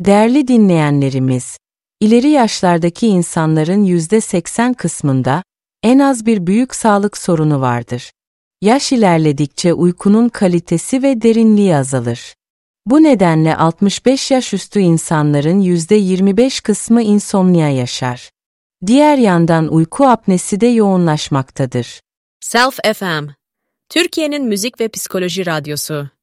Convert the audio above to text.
Değerli dinleyenlerimiz, ileri yaşlardaki insanların %80 kısmında en az bir büyük sağlık sorunu vardır. Yaş ilerledikçe uykunun kalitesi ve derinliği azalır. Bu nedenle 65 yaş üstü insanların %25 kısmı insomnia yaşar. Diğer yandan uyku apnesi de yoğunlaşmaktadır. Self FM, Türkiye'nin müzik ve psikoloji radyosu.